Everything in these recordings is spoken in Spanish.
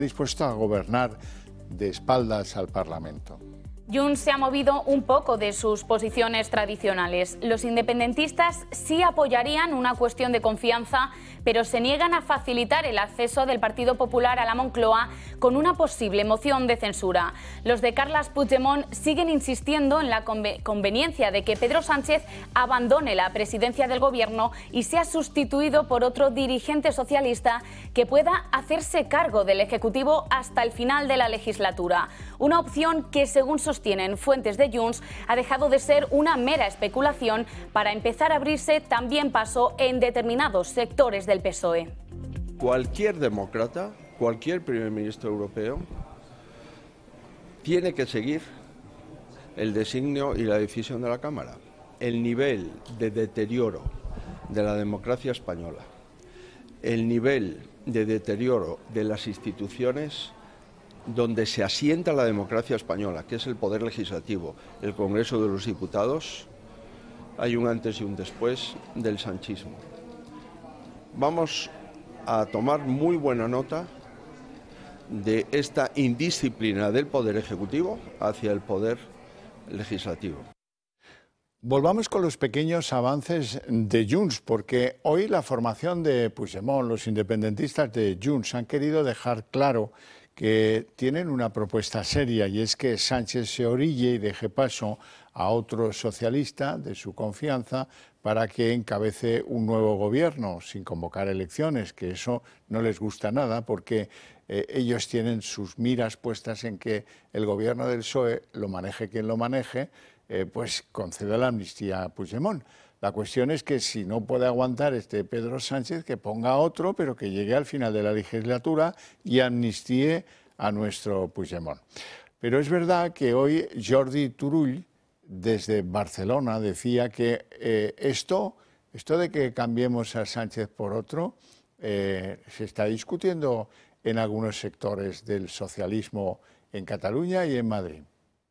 dispuesto a gobernar de espaldas al Parlamento. Junts se ha movido un poco de sus posiciones tradicionales. Los independentistas sí apoyarían una cuestión de confianza, pero se niegan a facilitar el acceso del Partido Popular a la Moncloa con una posible moción de censura. Los de Carles Puigdemont siguen insistiendo en la conveniencia de que Pedro Sánchez abandone la presidencia del gobierno y sea sustituido por otro dirigente socialista que pueda hacerse cargo del Ejecutivo hasta el final de la legislatura. Una opción que, según sostienen fuentes de Junts, ha dejado de ser una mera especulación para empezar a abrirse también paso en determinados sectores del PSOE. Cualquier demócrata, cualquier primer ministro europeo, tiene que seguir el designio y la decisión de la Cámara. El nivel de deterioro de la democracia española, el nivel de deterioro de las instituciones donde se asienta la democracia española, que es el Poder Legislativo, el Congreso de los Diputados, hay un antes y un después del sanchismo. Vamos a tomar muy buena nota de esta indisciplina del Poder Ejecutivo hacia el Poder Legislativo. Volvamos con los pequeños avances de Junts, porque hoy la formación de Puigdemont, los independentistas de Junts, han querido dejar claro que tienen una propuesta seria, y es que Sánchez se orille y deje paso a otro socialista de su confianza para que encabece un nuevo gobierno sin convocar elecciones, que eso no les gusta nada porque ellos tienen sus miras puestas en que el gobierno del PSOE, lo maneje quien lo maneje, pues conceda la amnistía a Puigdemont. La cuestión es que si no puede aguantar este Pedro Sánchez, que ponga otro, pero que llegue al final de la legislatura y amnistíe a nuestro Puigdemont. Pero es verdad que hoy Jordi Turull, desde Barcelona, decía que esto de que cambiemos a Sánchez por otro, se está discutiendo en algunos sectores del socialismo en Cataluña y en Madrid.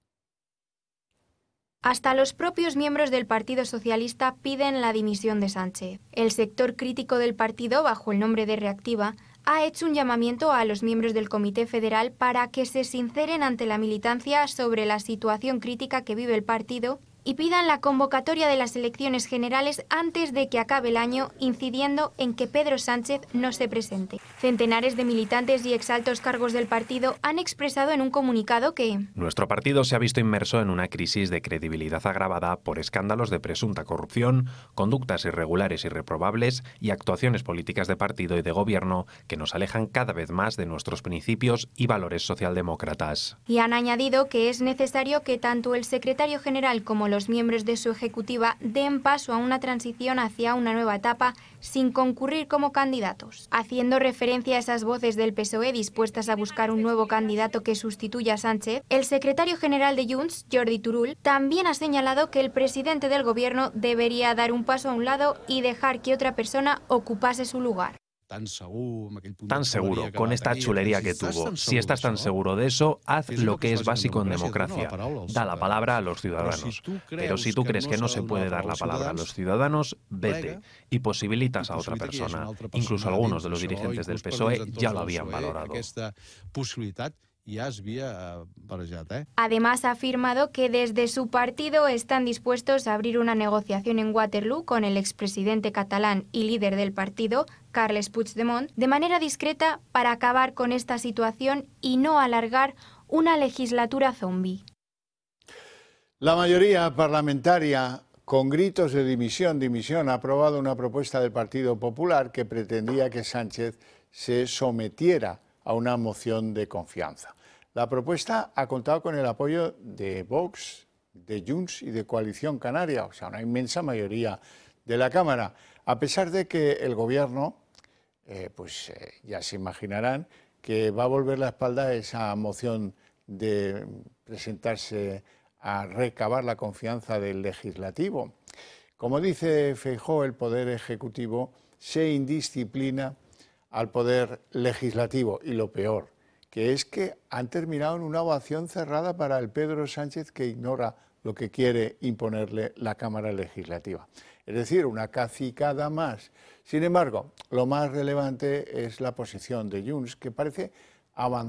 Hasta los propios miembros del Partido Socialista piden la dimisión de Sánchez. El sector crítico del partido, bajo el nombre de Reactiva, ha hecho un llamamiento a los miembros del Comité Federal para que se sinceren ante la militancia sobre la situación crítica que vive el partido y pidan la convocatoria de las elecciones generales antes de que acabe el año, incidiendo en que Pedro Sánchez no se presente. Centenares de militantes y exaltos cargos del partido han expresado en un comunicado que nuestro partido se ha visto inmerso en una crisis de credibilidad agravada por escándalos de presunta corrupción, conductas irregulares y reprobables y actuaciones políticas de partido y de gobierno que nos alejan cada vez más de nuestros principios y valores socialdemócratas. Y han añadido que es necesario que tanto el secretario general como los miembros de su ejecutiva den paso a una transición hacia una nueva etapa sin concurrir como candidatos. Haciendo referencia a esas voces del PSOE dispuestas a buscar un nuevo candidato que sustituya a Sánchez, el secretario general de Junts, Jordi Turull, también ha señalado que el presidente del gobierno debería dar un paso a un lado y dejar que otra persona ocupase su lugar. Tan seguro, con esta chulería que tuvo. Si estás tan seguro de eso, haz lo que es básico en democracia. Da la palabra a los ciudadanos. Pero si tú crees que no se puede dar la palabra a los ciudadanos, vete y posibilitas a otra persona. Incluso algunos de los dirigentes del PSOE ya lo habían valorado. Además, ha afirmado que desde su partido están dispuestos a abrir una negociación en Waterloo con el expresidente catalán y líder del partido, Carles Puigdemont, de manera discreta para acabar con esta situación y no alargar una legislatura zombie. La mayoría parlamentaria, con gritos de dimisión, ha aprobado una propuesta del Partido Popular que pretendía que Sánchez se sometiera a una moción de confianza. La propuesta ha contado con el apoyo de Vox, de Junts y de Coalición Canaria, o sea, una inmensa mayoría de la Cámara, a pesar de que el Gobierno, ya se imaginarán, que va a volver la espalda a esa moción de presentarse a recabar la confianza del Legislativo. Como dice Feijóo, el Poder Ejecutivo se indisciplina al Poder Legislativo, y lo peor, que es que han terminado en una ovación cerrada para el Pedro Sánchez, que ignora lo que quiere imponerle la Cámara Legislativa. Es decir, una cacicada más. Sin embargo, lo más relevante es la posición de Junts, que parece avanzar